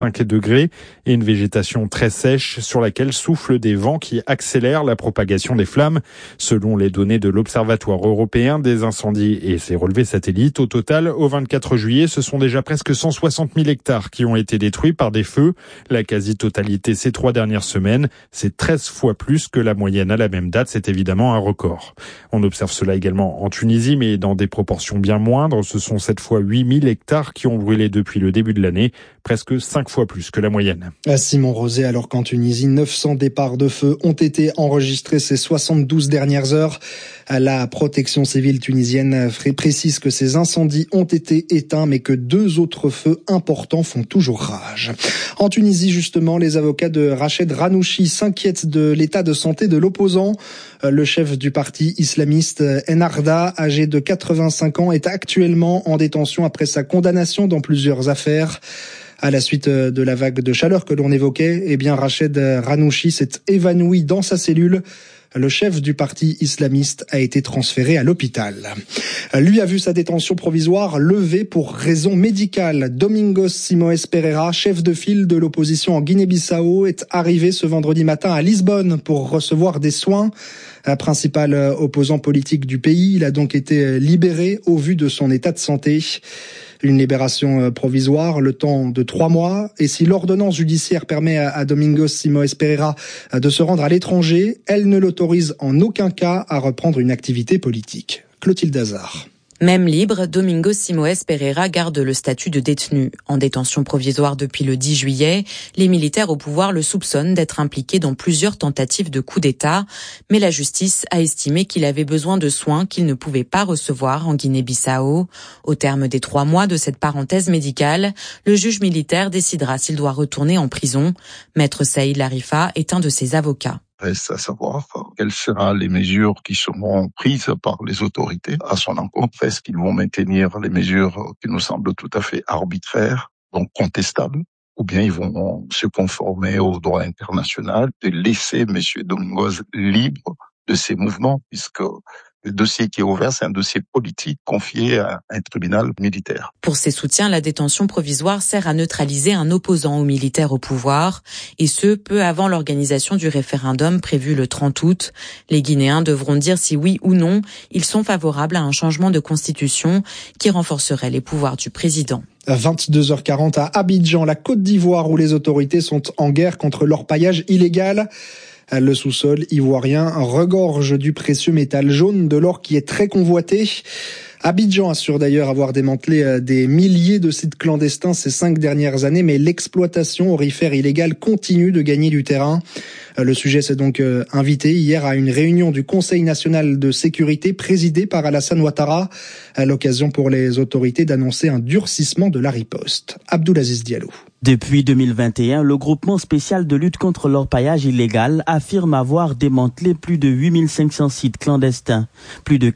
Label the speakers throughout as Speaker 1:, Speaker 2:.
Speaker 1: 5 degrés et une végétation très sèche sur laquelle soufflent des vents qui accélèrent la propagation des flammes. Selon les données de l'Observatoire européen des incendies et ses relevés satellites, au total, au 24 juillet, ce sont déjà presque 160 000 hectares qui ont été détruits par des feux. La quasi-totalité ces 3 dernières semaines, c'est 13 fois plus que la moyenne à la même date. C'est évidemment un record. On observe cela également en Tunisie, mais dans des proportions bien moindres. Ce sont cette fois 8 000 hectares qui ont brûlé depuis le début de l'année, presque 5 fois plus que la moyenne.
Speaker 2: Simon Rosé, alors qu'en Tunisie, 900 départs de feu ont été enregistrés ces 72 dernières heures. La protection civile tunisienne précise que ces incendies ont été éteints, mais que 2 autres feux importants font toujours rage. En Tunisie, justement, les avocats de Rached Ghannouchi s'inquiètent de l'état de santé de l'opposant. Le chef du parti islamiste Ennahda, âgé de 85 ans, est actuellement en détention après sa condamnation dans plusieurs affaires. À la suite de la vague de chaleur que l'on évoquait, Rached Ghannouchi s'est évanoui dans sa cellule. Le chef du parti islamiste a été transféré à l'hôpital. Lui a vu sa détention provisoire levée pour raison médicale. Domingos Simoes Pereira, chef de file de l'opposition en Guinée-Bissau, est arrivé ce vendredi matin à Lisbonne pour recevoir des soins. Principal opposant politique du pays, il a donc été libéré au vu de son état de santé. Une libération provisoire, le temps de 3 mois. Et si l'ordonnance judiciaire permet à Domingos Simoes Pereira de se rendre à l'étranger, elle ne l'autorise en aucun cas à reprendre une activité politique. Clotilde Hazard.
Speaker 3: Même libre, Domingos Simoes Pereira garde le statut de détenu. En détention provisoire depuis le 10 juillet, les militaires au pouvoir le soupçonnent d'être impliqué dans plusieurs tentatives de coup d'État, mais la justice a estimé qu'il avait besoin de soins qu'il ne pouvait pas recevoir en Guinée-Bissau. Au terme des 3 mois de cette parenthèse médicale, le juge militaire décidera s'il doit retourner en prison. Maître Saïd Larifa est un de ses avocats.
Speaker 4: Reste à savoir quelles seront les mesures qui seront prises par les autorités à son encontre. Est-ce qu'ils vont maintenir les mesures qui nous semblent tout à fait arbitraires, donc contestables, ou bien ils vont se conformer au droit international de laisser M. Domingos libre de ses mouvements, puisque le dossier qui est ouvert, c'est un dossier politique confié à un tribunal militaire.
Speaker 3: Pour ses soutiens, la détention provisoire sert à neutraliser un opposant aux militaires au pouvoir, et ce, peu avant l'organisation du référendum prévu le 30 août. Les Guinéens devront dire si oui ou non ils sont favorables à un changement de constitution qui renforcerait les pouvoirs du président.
Speaker 2: À 22h40 à Abidjan, la Côte d'Ivoire, où les autorités sont en guerre contre l'orpaillage illégal. Le sous-sol ivoirien regorge du précieux métal jaune, de l'or qui est très convoité. Abidjan assure d'ailleurs avoir démantelé des milliers de sites clandestins ces 5 dernières années, mais l'exploitation aurifère illégale continue de gagner du terrain. Le sujet s'est donc invité hier à une réunion du Conseil national de sécurité présidée par Alassane Ouattara, à l'occasion pour les autorités d'annoncer un durcissement de la riposte. Abdoulaziz Diallo.
Speaker 5: Depuis 2021, le groupement spécial de lutte contre l'orpaillage illégal affirme avoir démantelé plus de 8500 sites clandestins. Plus de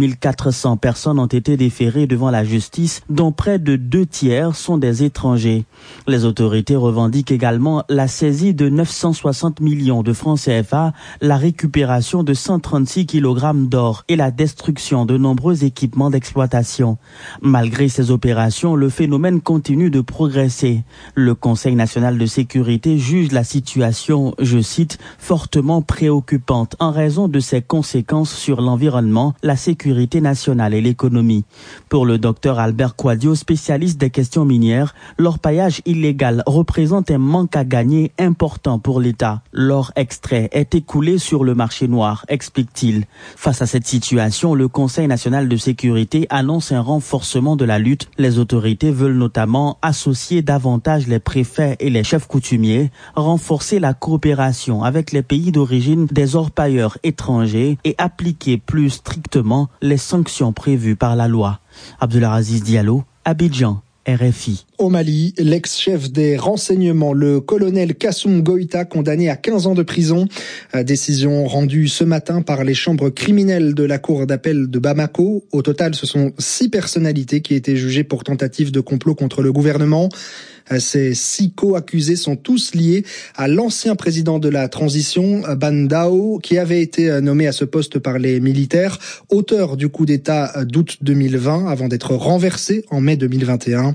Speaker 5: 4400 personnes ont été déférées devant la justice, dont près de 2 tiers sont des étrangers. Les autorités revendiquent également la saisie de 960 millions de francs CFA, la récupération de 136 kg d'or et la destruction de nombreux équipements d'exploitation. Malgré ces opérations, le phénomène continue de progresser. Le Conseil national de sécurité juge la situation, je cite, fortement préoccupante en raison de ses conséquences sur l'environnement, la sécurité nationale et l'économie. Pour le docteur Albert Quadio, spécialiste des questions minières, l'orpaillage illégal représente un manque à gagner important pour l'État. L'or extrait est écoulé sur le marché noir, explique-t-il. Face à cette situation, le Conseil national de sécurité annonce un renforcement de la lutte. Les autorités veulent notamment associer davantage les préfets et les chefs coutumiers, renforcer la coopération avec les pays d'origine des orpailleurs étrangers et appliquer plus strictement les sanctions prévues par la loi. Abdoulaziz Diallo, Abidjan, RFI.
Speaker 2: Au Mali, l'ex-chef des renseignements, le colonel Kassoum Goïta, condamné à 15 ans de prison. Décision rendue ce matin par les chambres criminelles de la cour d'appel de Bamako. Au total, ce sont 6 personnalités qui étaient jugées pour tentative de complot contre le gouvernement. Ces 6 co-accusés sont tous liés à l'ancien président de la transition, Bandao, qui avait été nommé à ce poste par les militaires, auteur du coup d'État d'août 2020, avant d'être renversé en mai 2021.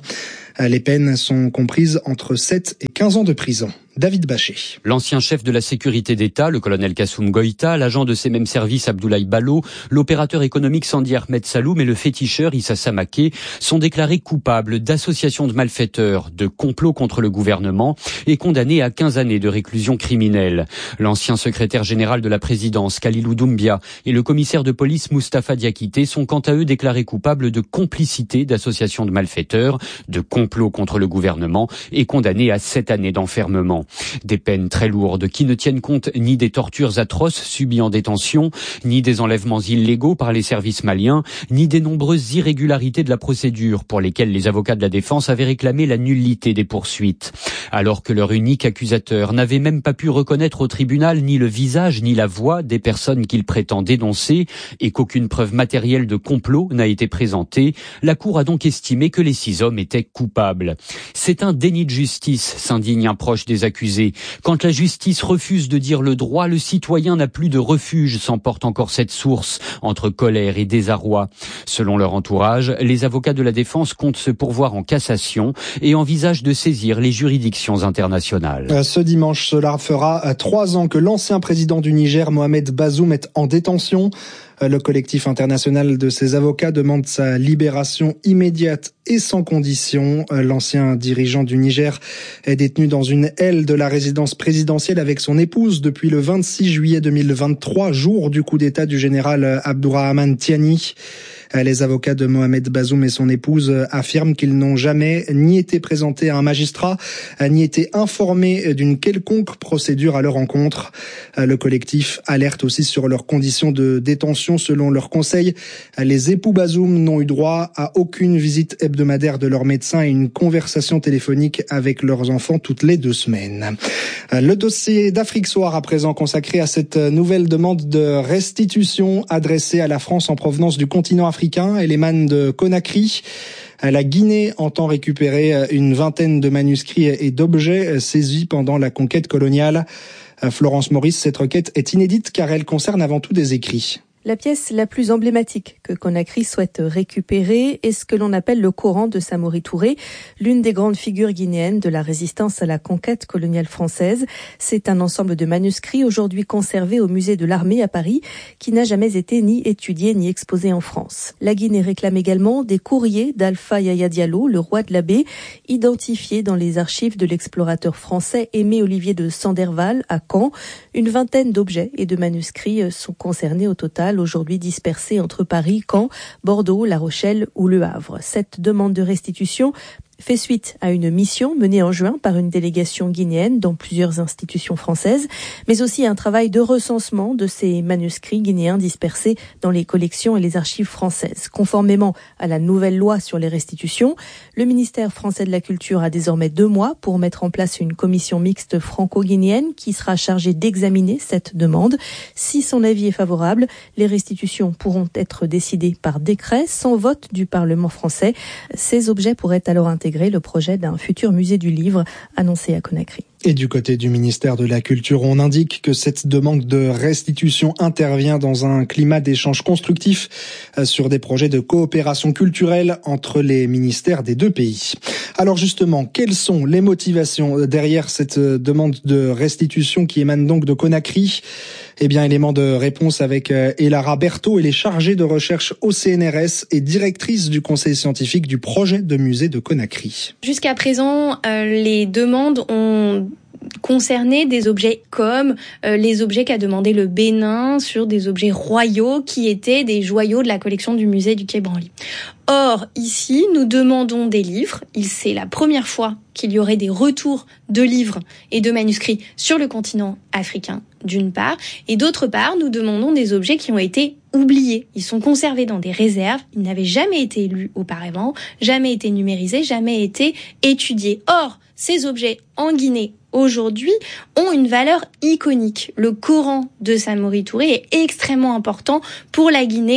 Speaker 2: Les peines sont comprises entre 7 et 15 ans de prison. David Bachet.
Speaker 6: L'ancien chef de la sécurité d'État, le colonel Kassoum Goïta, l'agent de ces mêmes services Abdoulaye Ballo, l'opérateur économique Sandi Ahmed Saloum et le féticheur Issa Samaké sont déclarés coupables d'association de malfaiteurs, de complot contre le gouvernement et condamnés à 15 années de réclusion criminelle. L'ancien secrétaire général de la présidence, Khalilou Doumbia, et le commissaire de police Moustapha Diakité sont quant à eux déclarés coupables de complicité d'association de malfaiteurs, de complot contre le gouvernement et condamnés à 7 années d'enfermement. Des peines très lourdes qui ne tiennent compte ni des tortures atroces subies en détention, ni des enlèvements illégaux par les services maliens, ni des nombreuses irrégularités de la procédure pour lesquelles les avocats de la défense avaient réclamé la nullité des poursuites. Alors que leur unique accusateur n'avait même pas pu reconnaître au tribunal ni le visage ni la voix des personnes qu'il prétend dénoncer et qu'aucune preuve matérielle de complot n'a été présentée, la Cour a donc estimé que les 6 hommes étaient coupables. C'est un déni de justice, s'indigne un proche des accusés. Quand la justice refuse de dire le droit, le citoyen n'a plus de refuge, s'emporte encore cette source entre colère et désarroi. Selon leur entourage, les avocats de la défense comptent se pourvoir en cassation et envisagent de saisir les juridictions internationales.
Speaker 2: Ce dimanche, cela fera 3 ans que l'ancien président du Niger, Mohamed Bazoum, est en détention. Le collectif international de ses avocats demande sa libération immédiate et sans condition. L'ancien dirigeant du Niger est détenu dans une aile de la résidence présidentielle avec son épouse depuis le 26 juillet 2023, jour du coup d'État du général Abdourahmane Tiani. Les avocats de Mohamed Bazoum et son épouse affirment qu'ils n'ont jamais ni été présentés à un magistrat, ni été informés d'une quelconque procédure à leur encontre. Le collectif alerte aussi sur leurs conditions de détention. Selon leurs conseils, les époux Bazoum n'ont eu droit à aucune visite hebdomadaire de leur médecin et une conversation téléphonique avec leurs enfants toutes les 2 semaines. Le dossier d'Afrique Soir à présent consacré à cette nouvelle demande de restitution adressée à la France en provenance du continent africain. Elle émane de Conakry. La Guinée entend récupérer une vingtaine de manuscrits et d'objets saisis pendant la conquête coloniale. Florence Maurice, cette requête est inédite car elle concerne avant tout des écrits.
Speaker 7: La pièce la plus emblématique que Conakry souhaite récupérer est ce que l'on appelle le Coran de Samori Touré, l'une des grandes figures guinéennes de la résistance à la conquête coloniale française. C'est un ensemble de manuscrits aujourd'hui conservés au musée de l'Armée à Paris, qui n'a jamais été ni étudié ni exposé en France. La Guinée réclame également des courriers d'Alpha Yaya Diallo, le roi de la baie, identifiés dans les archives de l'explorateur français Aimé Olivier de Sanderval à Caen. Une vingtaine d'objets et de manuscrits sont concernés au total, aujourd'hui dispersés entre Paris, Caen, Bordeaux, La Rochelle ou Le Havre. Cette demande de restitution fait suite à une mission menée en juin par une délégation guinéenne dans plusieurs institutions françaises, mais aussi un travail de recensement de ces manuscrits guinéens dispersés dans les collections et les archives françaises. Conformément à la nouvelle loi sur les restitutions, le ministère français de la Culture a désormais 2 mois pour mettre en place une commission mixte franco-guinéenne qui sera chargée d'examiner cette demande. Si son avis est favorable, les restitutions pourront être décidées par décret sans vote du Parlement français. Ces objets pourraient alors intégrer le projet d'un futur musée du livre annoncé à Conakry.
Speaker 2: Et du côté du ministère de la Culture, on indique que cette demande de restitution intervient dans un climat d'échange constructif sur des projets de coopération culturelle entre les ministères des 2 pays. Alors justement, quelles sont les motivations derrière cette demande de restitution qui émane donc de Conakry ? Eh bien, élément de réponse avec Elara Berthaud, elle est chargée de recherche au CNRS et directrice du conseil scientifique du projet de musée de Conakry.
Speaker 8: Jusqu'à présent, les demandes ont concerné des objets comme les objets qu'a demandé le Bénin sur des objets royaux qui étaient des joyaux de la collection du musée du Quai Branly. Or, ici, nous demandons des livres. C'est la première fois qu'il y aurait des retours de livres et de manuscrits sur le continent africain, d'une part. Et d'autre part, nous demandons des objets qui ont été oubliés. Ils sont conservés dans des réserves. Ils n'avaient jamais été lus auparavant, jamais été numérisés, jamais été étudiés. Or, ces objets en Guinée, aujourd'hui, ont une valeur iconique. Le Coran de Samori Touré est extrêmement important pour la Guinée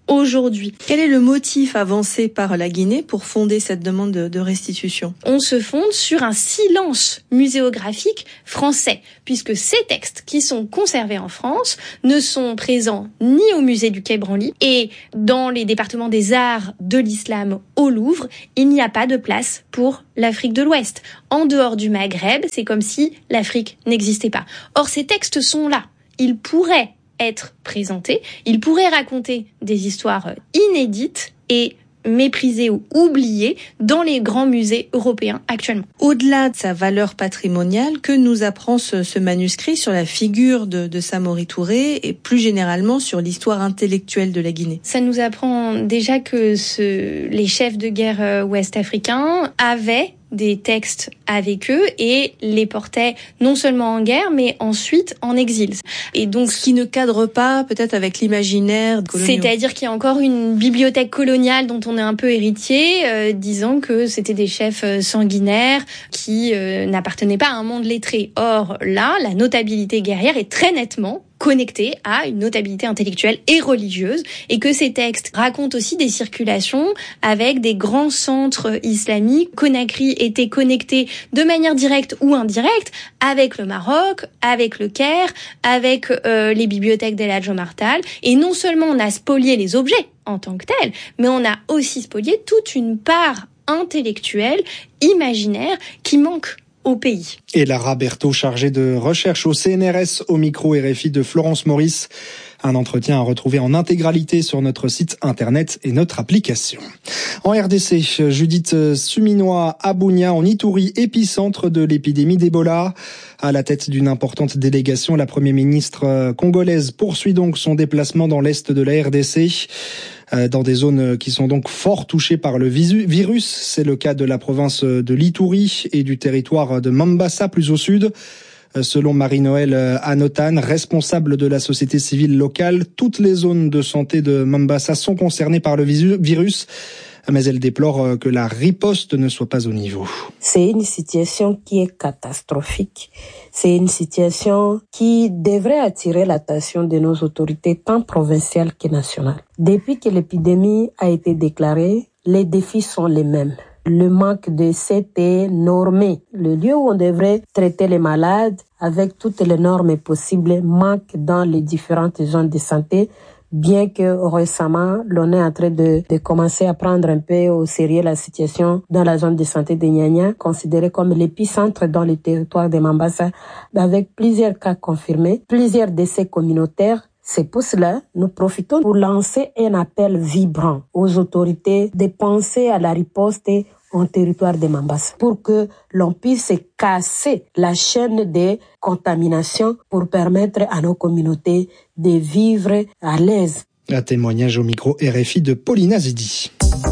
Speaker 8: aujourd'hui.
Speaker 7: Quel est le motif avancé par la Guinée pour fonder cette demande de restitution ?
Speaker 8: On se fonde sur un silence muséographique français, puisque ces textes qui sont conservés en France ne sont présents ni au musée du Quai Branly et dans les départements des arts de l'islam au Louvre, il n'y a pas de place pour l'Afrique de l'Ouest. En dehors du Maghreb, c'est comme si l'Afrique n'existait pas. Or, ces textes sont là. Ils pourraient être présentés, ils pourraient raconter des histoires inédites et méprisées ou oubliées dans les grands musées européens actuellement.
Speaker 7: Au-delà de sa valeur patrimoniale, que nous apprend ce manuscrit sur la figure de Samori Touré et plus généralement sur l'histoire intellectuelle de la Guinée ?
Speaker 8: Ça nous apprend déjà que les chefs de guerre ouest-africains avaient des textes avec eux et les portaient non seulement en guerre, mais ensuite en exil. Et donc,
Speaker 7: ce qui ne cadre pas peut-être avec l'imaginaire colonial.
Speaker 8: C'est-à-dire qu'il y a encore une bibliothèque coloniale dont on est un peu héritier, disant que c'était des chefs sanguinaires qui n'appartenaient pas à un monde lettré. Or, là, la notabilité guerrière est très nettement connectée à une notabilité intellectuelle et religieuse, et que ces textes racontent aussi des circulations avec des grands centres islamiques. Conakry était connecté de manière directe ou indirecte avec le Maroc, avec le Caire, avec les bibliothèques d'El Hadj Omar Tall, et non seulement on a spolié les objets en tant que tels, mais on a aussi spolié toute une part intellectuelle, imaginaire, qui manque au pays.
Speaker 2: Et Lara Berthaud, chargée de recherche au CNRS, au micro RFI de Florence Maurice. Un entretien à retrouver en intégralité sur notre site internet et notre application. En RDC, Judith Suminoa à Bunia, en Ituri, épicentre de l'épidémie d'Ebola. À la tête d'une importante délégation, la première ministre congolaise poursuit donc son déplacement dans l'est de la RDC, dans des zones qui sont donc fort touchées par le virus. C'est le cas de la province de l'Ituri et du territoire de Mambasa, plus au sud. Selon Marie-Noël Anotan, responsable de la société civile locale, toutes les zones de santé de Mambasa sont concernées par le virus, mais elle déplore que la riposte ne soit pas au niveau.
Speaker 9: C'est une situation qui est catastrophique. C'est une situation qui devrait attirer l'attention de nos autorités, tant provinciales que nationales. Depuis que l'épidémie a été déclarée, les défis sont les mêmes. Le manque de CTE normé, le lieu où on devrait traiter les malades avec toutes les normes possibles, manque dans les différentes zones de santé, bien que récemment, l'on est en train de commencer à prendre un peu au sérieux la situation dans la zone de santé de Nyanya, considérée comme l'épicentre dans le territoire de Mambasa, avec plusieurs cas confirmés, plusieurs décès communautaires. C'est pour cela, nous profitons pour lancer un appel vibrant aux autorités de penser à la riposte en territoire de Mambasa pour que l'on puisse casser la chaîne de contamination pour permettre à nos communautés de vivre à l'aise.
Speaker 2: Un témoignage au micro RFI de Paulina Zidi.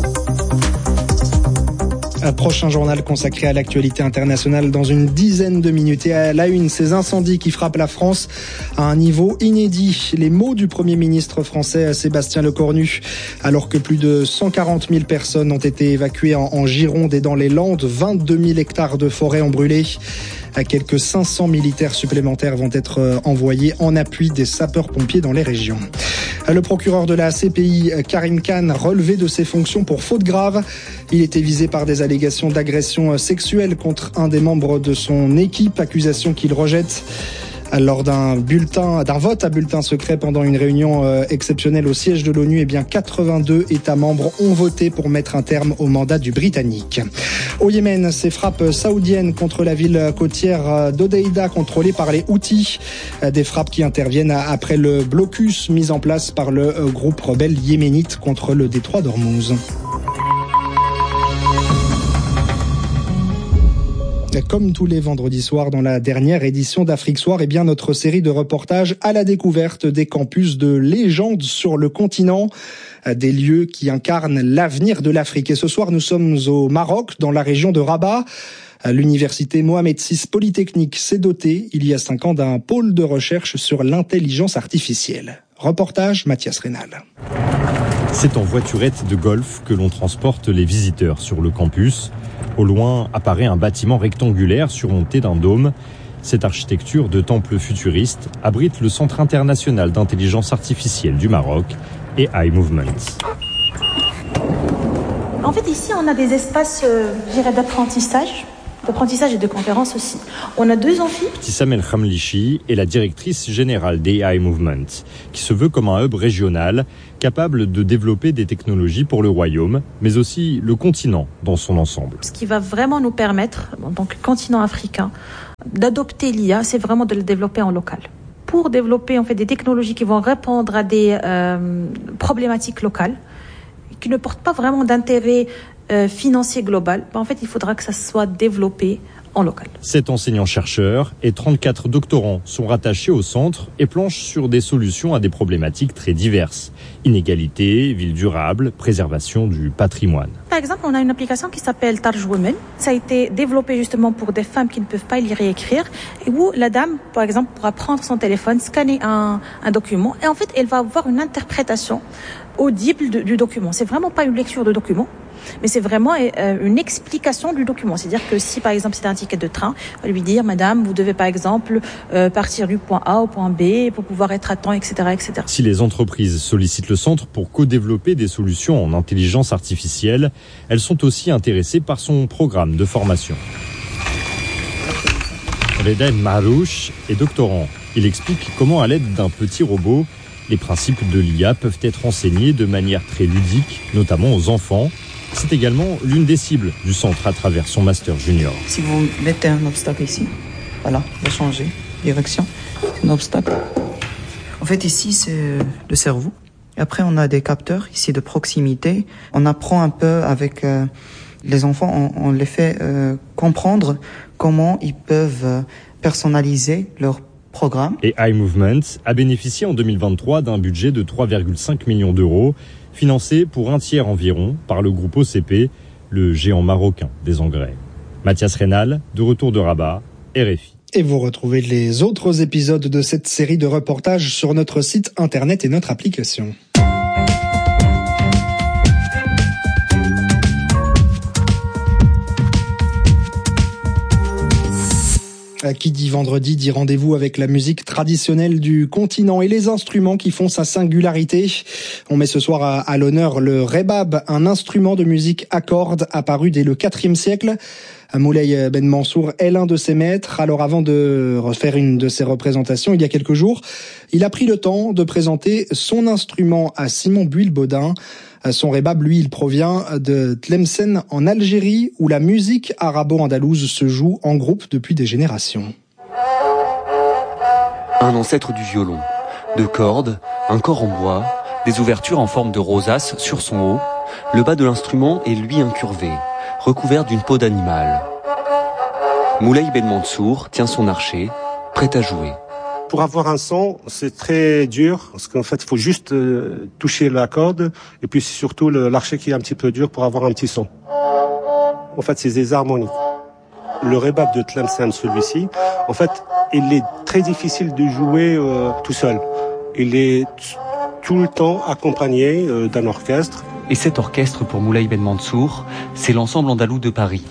Speaker 2: Un prochain journal consacré à l'actualité internationale dans une dizaine de minutes. Et à la une, ces incendies qui frappent la France à un niveau inédit. Les mots du Premier ministre français Sébastien Lecornu. Alors que plus de 140 000 personnes ont été évacuées en Gironde et dans les Landes, 22 000 hectares de forêt ont brûlé. Quelques 500 militaires supplémentaires vont être envoyés en appui des sapeurs-pompiers dans les régions. Le procureur de la CPI, Karim Khan, relevé de ses fonctions pour faute grave. Il était visé par des allégations d'agression sexuelle contre un des membres de son équipe, accusation qu'il rejette. Lors d'un vote à bulletin secret pendant une réunion exceptionnelle au siège de l'ONU, 82 États membres ont voté pour mettre un terme au mandat du Britannique. Au Yémen, ces frappes saoudiennes contre la ville côtière d'Hodeïda contrôlée par les Houthis. Des frappes qui interviennent après le blocus mis en place par le groupe rebelle yéménite contre le détroit d'Ormuz. Comme tous les vendredis soirs dans la dernière édition d'Afrique Soir, notre série de reportages à la découverte des campus de légende sur le continent, des lieux qui incarnent l'avenir de l'Afrique. Et ce soir, nous sommes au Maroc, dans la région de Rabat. L'université Mohamed VI Polytechnique s'est dotée, il y a 5 ans, d'un pôle de recherche sur l'intelligence artificielle. Reportage Mathias Rénal.
Speaker 10: C'est en voiturette de golf que l'on transporte les visiteurs sur le campus. Au loin apparaît un bâtiment rectangulaire surmonté d'un dôme. Cette architecture de temple futuriste abrite le Centre international d'intelligence artificielle du Maroc, et Eye Movement.
Speaker 11: En fait, ici, on a des espaces, d'apprentissage et de conférences aussi. On a 2 amphis.
Speaker 10: Ibtissam El Khamlichi est la directrice générale des Eye Movement, qui se veut comme un hub régional capable de développer des technologies pour le royaume, mais aussi le continent dans son ensemble.
Speaker 11: Ce qui va vraiment nous permettre, en tant que continent africain, d'adopter l'IA, c'est vraiment de le développer en local. Pour développer en fait des technologies qui vont répondre à des problématiques locales, qui ne portent pas vraiment d'intérêt financier global, en fait, il faudra que ça soit développé en local.
Speaker 10: 7 enseignants-chercheurs et 34 doctorants sont rattachés au centre et planchent sur des solutions à des problématiques très diverses. Inégalité, ville durable, préservation du patrimoine.
Speaker 11: Par exemple, on a une application qui s'appelle Tarj Women. Ça a été développé justement pour des femmes qui ne peuvent pas lire et écrire, et où la dame, par exemple, pourra prendre son téléphone, scanner un document, et en fait, elle va avoir une interprétation audible du document. C'est vraiment pas une lecture de document, mais c'est vraiment une explication du document. C'est-à-dire que si, par exemple, c'est un ticket de train, on va lui dire, madame, vous devez, par exemple, partir du point A au point B pour pouvoir être à temps, etc., etc.
Speaker 10: Si les entreprises sollicitent le centre pour co-développer des solutions en intelligence artificielle, elles sont aussi intéressées par son programme de formation. Reda Marouche est doctorant. Il explique comment, à l'aide d'un petit robot, les principes de l'IA peuvent être enseignés de manière très ludique, notamment aux enfants. C'est également l'une des cibles du centre à travers son master junior.
Speaker 12: Si vous mettez un obstacle ici, voilà, vous changez de direction, c'est un obstacle. En fait, ici, c'est le cerveau. Après, on a des capteurs ici de proximité. On apprend un peu avec les enfants, on les fait comprendre comment ils peuvent personnaliser leur programme.
Speaker 10: Et Eye Movement a bénéficié en 2023 d'un budget de 3,5 millions d'euros, financé pour un tiers environ par le groupe OCP, le géant marocain des engrais. Mathias Reynal, de retour de Rabat, RFI.
Speaker 2: Et vous retrouvez les autres épisodes de cette série de reportages sur notre site internet et notre application. Qui dit vendredi dit rendez-vous avec la musique traditionnelle du continent et les instruments qui font sa singularité. On met ce soir à l'honneur le rebab, un instrument de musique à cordes apparu dès le IVe siècle. Moulay Ben Mansour est l'un de ses maîtres. Alors avant de refaire une de ses représentations il y a quelques jours, il a pris le temps de présenter son instrument à Simon Buil-Baudin. Son rebab, lui, il provient de Tlemcen en Algérie, où la musique arabo-andalouse se joue en groupe depuis des générations.
Speaker 13: Un ancêtre du violon, 2 cordes, un corps en bois, des ouvertures en forme de rosace sur son haut. Le bas de l'instrument est lui incurvé, recouvert d'une peau d'animal. Moulay Ben Mansour tient son archet, prêt à jouer.
Speaker 14: Pour avoir un son, c'est très dur, parce qu'en fait, il faut juste toucher la corde, et puis c'est surtout l'archet qui est un petit peu dur pour avoir un petit son. En fait, c'est des harmoniques. Le rebab de Tlemcen, celui-ci, en fait, il est très difficile de jouer tout seul. Il est tout le temps accompagné d'un orchestre.
Speaker 13: Et cet orchestre, pour Moulay Ben Mansour, c'est l'ensemble andalou de Paris.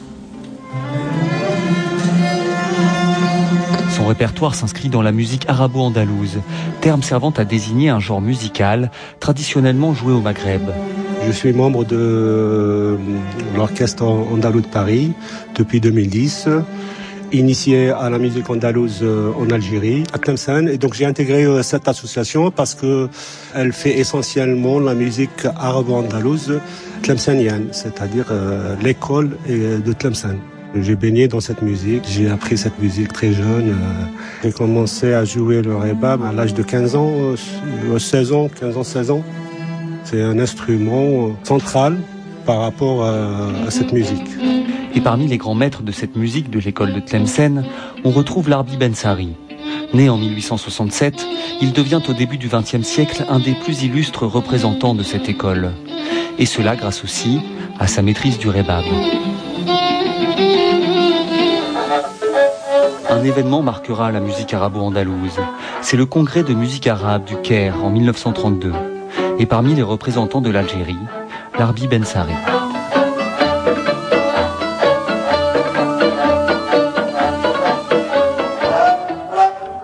Speaker 13: Son répertoire s'inscrit dans la musique arabo-andalouse, terme servant à désigner un genre musical traditionnellement joué au Maghreb.
Speaker 14: Je suis membre de l'orchestre andalou de Paris depuis 2010, initié à la musique andalouse en Algérie, à Tlemcen. Et donc j'ai intégré cette association parce que elle fait essentiellement la musique arabo-andalouse tlemcenienne, c'est-à-dire l'école de Tlemcen. J'ai baigné dans cette musique, j'ai appris cette musique très jeune. J'ai commencé à jouer le rebab à l'âge de 15 ans, 16 ans, 15 ans, 16 ans. C'est un instrument central par rapport à cette musique.
Speaker 13: Et parmi les grands maîtres de cette musique de l'école de Tlemcen, on retrouve l'Arbi Ben Sari. Né en 1867, il devient au début du XXe siècle un des plus illustres représentants de cette école. Et cela grâce aussi à sa maîtrise du rebab. Un événement marquera la musique arabo-andalouse. C'est le congrès de musique arabe du Caire en 1932. Et parmi les représentants de l'Algérie, l'Arbi Ben Sari.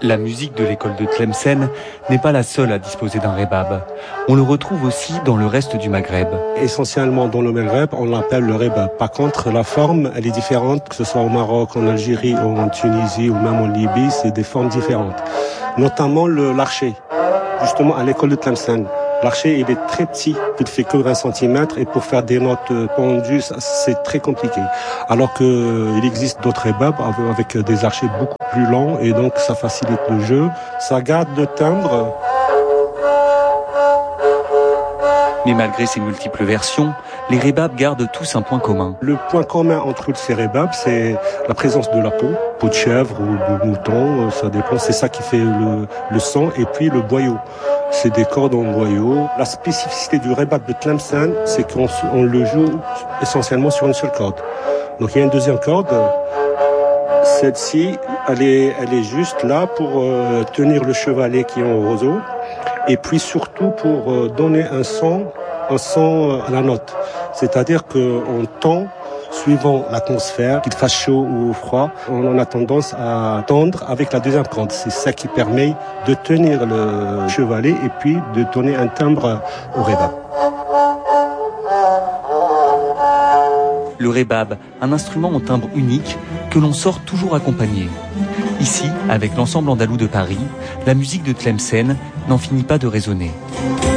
Speaker 13: La musique de l'école de Tlemcen n'est pas la seule à disposer d'un rebab. On le retrouve aussi dans le reste du Maghreb.
Speaker 14: Essentiellement dans le Maghreb, on l'appelle le rebab. Par contre, la forme, elle est différente, que ce soit au Maroc, en Algérie, ou en Tunisie, ou même en Libye, c'est des formes différentes. Notamment l'arché, justement à l'école de Tlemcen. L'arché, il est très petit, il fait que 20 cm et pour faire des notes pendues, c'est très compliqué. Alors qu'il existe d'autres rebabs avec des archets beaucoup plus longs et donc ça facilite le jeu. Ça garde le timbre.
Speaker 13: Mais malgré ces multiples versions, les rebabs gardent tous un point commun.
Speaker 14: Le point commun entre ces rebabs, c'est la présence de la peau de chèvre ou de mouton, ça dépend, c'est ça qui fait le son, et puis le boyau. C'est des cordes en boyau. La spécificité du rebab de Tlemcen, c'est qu'on le joue essentiellement sur une seule corde. Donc il y a une deuxième corde. Celle-ci, elle est juste là pour tenir le chevalet qui est en roseau, et puis surtout pour donner un son à la note. C'est-à-dire qu'on tend suivant l'atmosphère, qu'il fasse chaud ou froid, on a tendance à tendre avec la deuxième corde. C'est ça qui permet de tenir le chevalet et puis de donner un timbre au rebab.
Speaker 13: Le rebab, un instrument au timbre unique que l'on sort toujours accompagné. Ici, avec l'ensemble andalou de Paris, la musique de Tlemcen n'en finit pas de résonner.